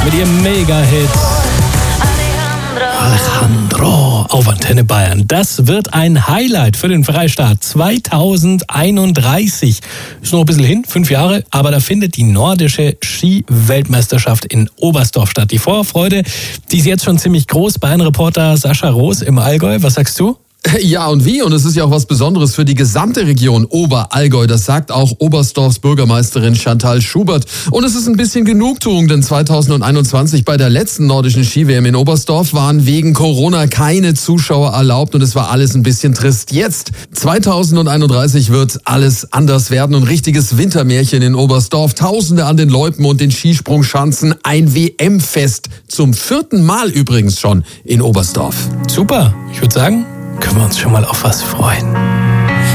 mit ihrem Mega-Hit. Alejandro auf Antenne Bayern. Das wird ein Highlight für den Freistaat 2031. Ist noch ein bisschen hin, 5 Jahre, aber da findet die nordische Ski-Weltmeisterschaft in Oberstdorf statt. Die Vorfreude, die ist jetzt schon ziemlich groß. Bayern-Reporter Sascha Roos im Allgäu. Was sagst du? Ja, und wie? Und es ist ja auch was Besonderes für die gesamte Region Oberallgäu. Das sagt auch Oberstdorfs Bürgermeisterin Chantal Schubert. Und es ist ein bisschen Genugtuung, denn 2021 bei der letzten nordischen Ski-WM in Oberstdorf waren wegen Corona keine Zuschauer erlaubt und es war alles ein bisschen trist. Jetzt, 2031, wird alles anders werden. Ein richtiges Wintermärchen in Oberstdorf. Tausende an den Loipen und den Skisprungschanzen. Ein WM-Fest. Zum 4. Mal übrigens schon in Oberstdorf. Super, ich würde sagen, können wir uns schon mal auf was freuen.